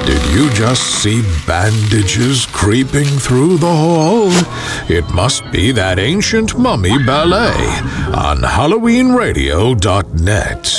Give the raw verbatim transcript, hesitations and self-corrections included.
Did you just see bandages creeping through the hall? It must be that ancient mummy ballet on Halloween Radio dot net.